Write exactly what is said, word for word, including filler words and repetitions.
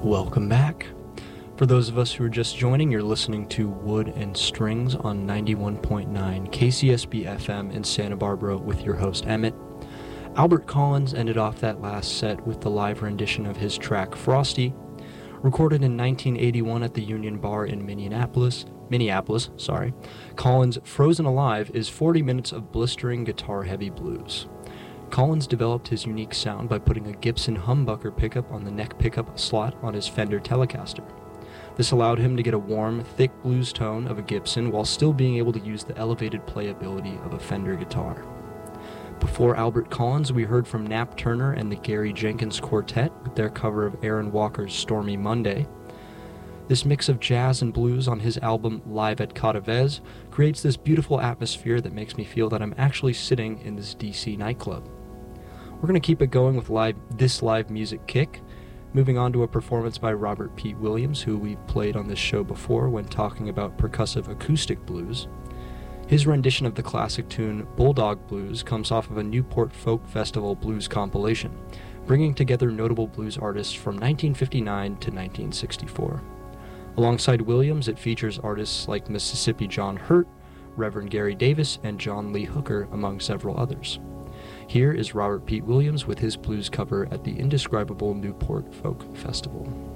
Welcome back. For those of us who are just joining, you're listening to Wood and Strings on ninety-one point nine K C S B F M in Santa Barbara with your host Emmett. Albert Collins ended off that last set with the live rendition of his track Frosty, recorded in nineteen eighty-one at the Union Bar in Minneapolis. Minneapolis, sorry. Collins' Frozen Alive is forty minutes of blistering guitar-heavy blues. Collins developed his unique sound by putting a Gibson humbucker pickup on the neck pickup slot on his Fender Telecaster. This allowed him to get a warm, thick blues tone of a Gibson while still being able to use the elevated playability of a Fender guitar. Before Albert Collins, we heard from Nat Turner and the Gary Jenkins Quartet with their cover of Aaron Walker's Stormy Monday. This mix of jazz and blues on his album Live at Catavez creates this beautiful atmosphere that makes me feel that I'm actually sitting in this D C nightclub. We're going to keep it going with live, this live music kick, moving on to a performance by Robert Pete Williams, who we've played on this show before when talking about percussive acoustic blues. His rendition of the classic tune Bulldog Blues comes off of a Newport Folk Festival blues compilation, bringing together notable blues artists from nineteen fifty-nine to nineteen sixty-four. Alongside Williams, it features artists like Mississippi John Hurt, Reverend Gary Davis, and John Lee Hooker, among several others. Here is Robert Pete Williams with his blues cover at the indescribable Newport Folk Festival.